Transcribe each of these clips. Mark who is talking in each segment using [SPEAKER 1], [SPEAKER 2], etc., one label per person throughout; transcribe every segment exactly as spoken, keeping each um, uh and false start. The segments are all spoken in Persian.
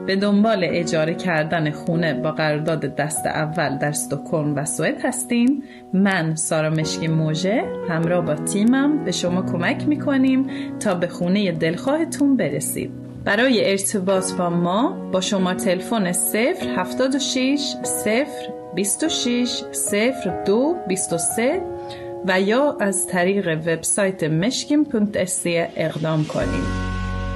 [SPEAKER 1] به دنبال اجاره کردن خونه با قرارداد دست اول در استکهلم و سوئد هستین، من سارا مشکی موژه همراه با تیمم به شما کمک میکنیم تا به خونه دلخواهتون برسید. برای ارتباط با ما با شما تلفن صفر هفتاد و شش صفر بیست و شش صفر دو بیست و سه و یا از طریق وبسایت مشکیم پونکت سی اقدام کنید.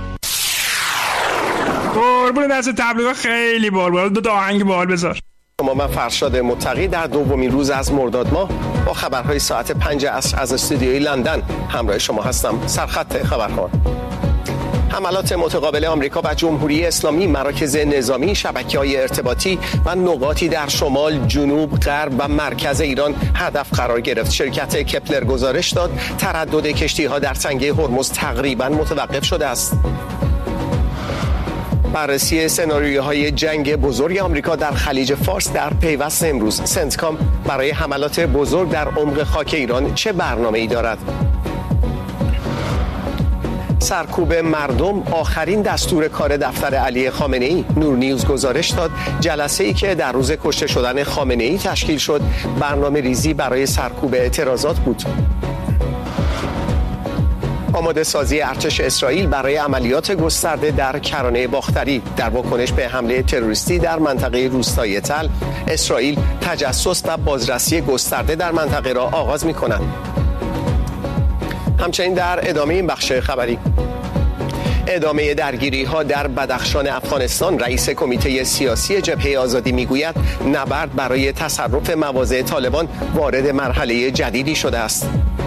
[SPEAKER 2] قربون دست تبلیغ خیلی بال بال دو تا آهنگ بال بذار.
[SPEAKER 3] شما من فرشاد متقی در دومین روز از مرداد ماه با خبرهای ساعت پنج عصر از استودیوی لندن همراه شما هستم. سرخط خبرها: حملات متقابل آمریکا و جمهوری اسلامی مراکز نظامی، شبکه‌های ارتباطی و نقاطی در شمال، جنوب، غرب و مرکز ایران هدف قرار گرفت. شرکت کپلر گزارش داد تردد کشتی‌ها در تنگه هرمز تقریباً متوقف شده است. بررسی سناریوهای جنگ بزرگ آمریکا در خلیج فارس در پیوست امروز. سنتکام برای حملات بزرگ در عمق خاک ایران چه برنامه‌ای دارد؟ سرکوب مردم آخرین دستور کار دفتر علی خامنه‌ای. نور نیوز گزارش داد جلسه‌ای که در روز کشته شدن خامنه‌ای تشکیل شد برنامه ریزی برای سرکوب اعتراضات بود. آماده سازی ارتش اسرائیل برای عملیات گسترده در کرانه باختری. در واکنش به حمله تروریستی در منطقه روستایی تل، اسرائیل تجسس و بازرسی گسترده در منطقه را آغاز می‌کند. همچنین در ادامه این بخش خبری، ادامه درگیری‌ها در بدخشان افغانستان. رئیس کمیته سیاسی جبهه آزادی میگوید نبرد برای تصرف مواضع طالبان وارد مرحله جدیدی شده است.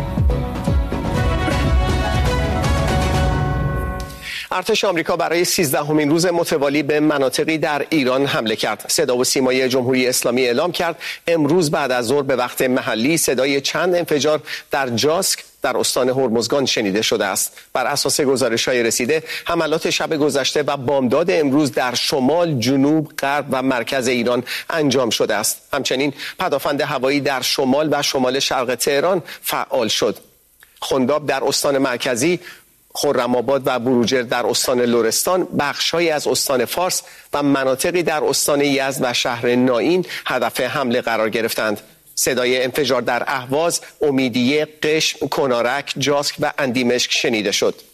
[SPEAKER 3] ارتش آمریکا برای سیزدهمین روز متوالی به مناطقی در ایران حمله کرد. صدا و سیمای جمهوری اسلامی اعلام کرد امروز بعد از ظهر به وقت محلی صدای چند انفجار در جاسک در استان هرمزگان شنیده شده است. بر اساس گزارش‌های رسیده، حملات شب گذشته و بامداد امروز در شمال، جنوب، غرب و مرکز ایران انجام شده است. همچنین پدافند هوایی در شمال و شمال شرق تهران فعال شد. خنداب در استان مرکزی، خرم‌آباد و بروجرد در استان لرستان، بخش‌هایی از استان فارس و مناطقی در استان یزد و شهر نائین هدف حمله قرار گرفتند. صدای انفجار در اهواز، امیدیه، قشم، کنارک، جاسک و اندیمشک شنیده شد.